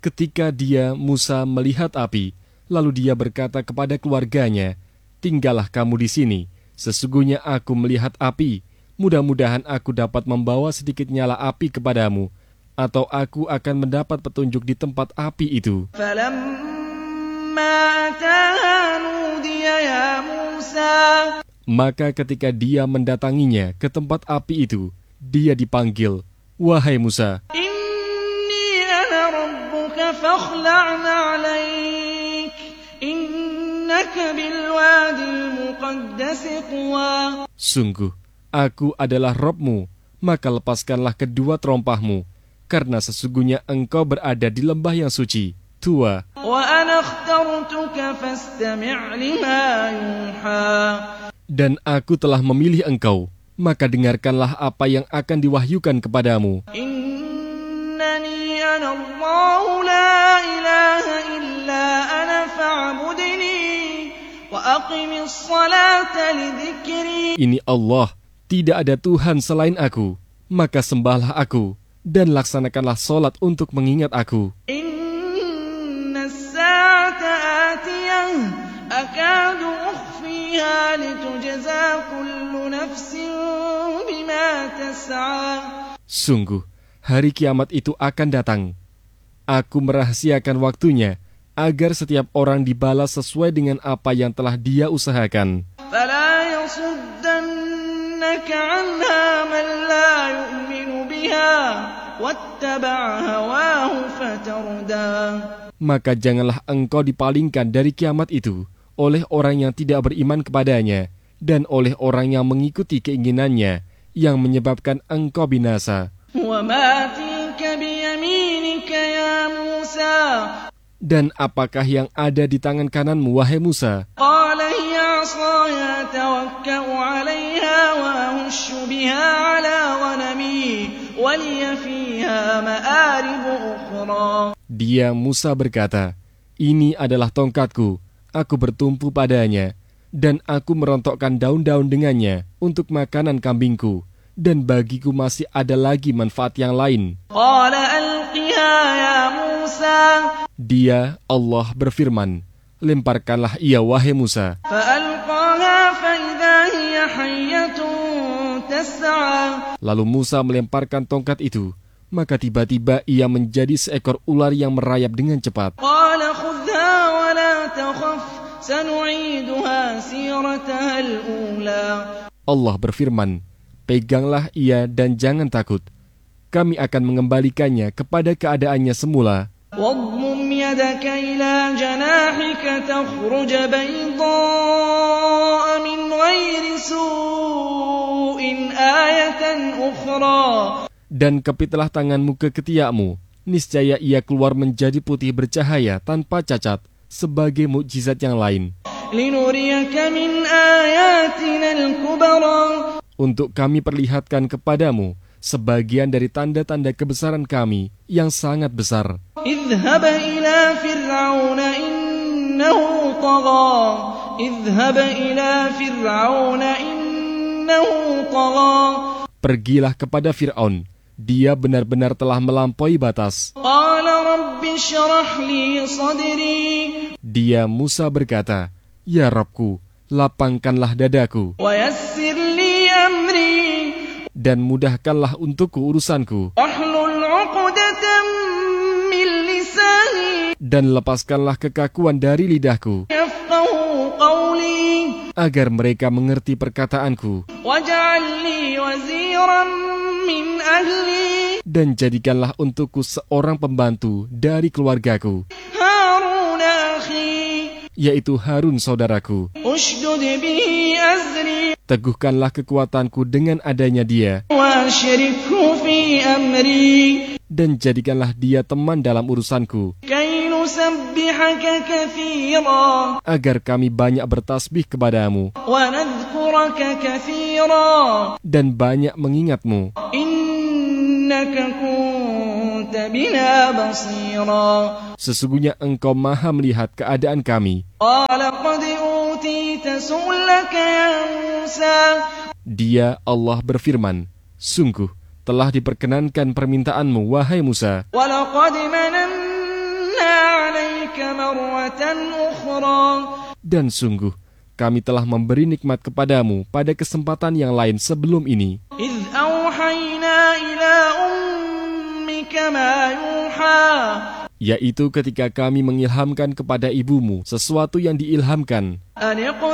ketika Musa melihat api, lalu dia berkata kepada keluarganya, "Tinggallah kamu di sini. Sesungguhnya aku melihat api. Mudah-mudahan aku dapat membawa sedikit nyala api kepadamu, atau aku akan mendapat petunjuk di tempat api itu." Maka ketika dia mendatanginya ke tempat api itu, dia dipanggil, "Wahai Musa, Inni ana rabbuka fakhla'na 'alaik, innaka bilwadil muqaddasi tuwa." Sungguh, aku adalah Rabb-mu, maka lepaskanlah kedua terompahmu, karena sesungguhnya engkau berada di lembah yang suci, Tua. Wa ana akhtartuka fastami' lima yuha. Dan aku telah memilih engkau, maka dengarkanlah apa yang akan diwahyukan kepadamu. Innani ana Allah la ilaha illa ana fa'budni wa aqimis salata li dzikri. Ini Allah, tidak ada Tuhan selain aku, maka sembahlah aku dan laksanakanlah solat untuk mengingat aku. Inna as-sa'ata atiyah akadu ukhfiha litujza kullu nafsin bima tas'a. Sungguh, hari kiamat itu akan datang. Aku merahasiakan waktunya, agar setiap orang dibalas sesuai dengan apa yang telah dia usahakan. Fala yasuddannaka 'anha man la yu'minu biha wattaba'a hawahu fatarda. Maka janganlah engkau dipalingkan dari kiamat itu oleh orang yang tidak beriman kepadanya dan oleh orang yang mengikuti keinginannya yang menyebabkan engkau binasa. Wa ma tilka biyaminika ya Musa. Dan apakah yang ada di tangan kananmu, wahai Musa? Qala hiya 'asaya tawakka'u 'alayha wa ahushu biha 'ala ghanami wa liya fiha ma'arib ukhra. Musa berkata, "Ini adalah tongkatku, aku bertumpu padanya, dan aku merontokkan daun-daun dengannya untuk makanan kambingku, dan bagiku masih ada lagi manfaat yang lain." Qala alqiha ya Musa. Allah berfirman, "Lemparkanlah ia, wahai Musa." Fa'alqaha fa'idha hiya hayyatun tas'a. Lalu Musa melemparkan tongkat itu, maka tiba-tiba ia menjadi seekor ular yang merayap dengan cepat. Qala khudhha wa la takhaf sanu'iduha sirataha al-ula. Allah berfirman, "Peganglah ia dan jangan takut. Kami akan mengembalikannya kepada keadaannya semula." واضمم يدك إلى جناحك تخرج بيضاء من غير سوء آية أخرى. Dan kepitlah tanganmu ke ketiakmu, niscaya ia keluar menjadi putih bercahaya tanpa cacat, sebagai mukjizat yang lain. لنريك من آياتنا الكبرى. Untuk kami perlihatkan kepadamu sebagian dari tanda-tanda kebesaran kami yang sangat besar. اذهب إلى فرعون إنه طغى. اذهب إلى فرعون إنه طغى. Pergilah kepada Fir'aun, dia benar-benar telah melampaui batas. قال رب اشرح لي صدري. Musa berkata, "Ya Rabbku, lapangkanlah dadaku, ويسر لي أمري. dan mudahkanlah untukku urusanku, واحلل عقدة من لساني. dan lepaskanlah kekakuan dari lidahku, يفقهوا قولي. agar mereka mengerti perkataanku, واجعل لي وزيرا من أهلي. dan jadikanlah untukku seorang pembantu dari keluargaku, هارون أخي. yaitu Harun saudaraku. اشدد به أزري. Teguhkanlah kekuatanku dengan adanya dia, وأشركه في أمري. dan jadikanlah dia teman dalam urusanku, كي نسبحك كثيرا. agar kami banyak bertasbih kepadamu, ونذكرك كثيرا. dan banyak mengingatmu. إنك كنت بنا بصيرا. Sesungguhnya engkau maha melihat keadaan kami. قال قد أوتيت سؤلك يا موسى. Allah berfirman, "Sungguh telah diperkenankan permintaanmu, wahai Musa. ولقد مننا عَلَيْكَ مَرَّةً أُخْرَى Dan sungguh, kami telah memberi nikmat kepadamu pada kesempatan yang lain sebelum ini. إِذْ أَوْحَيْنَا إِلَىٰ أُمِّكَ مَا يُوحَىٰ Yaitu ketika kami mengilhamkan kepada ibumu sesuatu yang diilhamkan.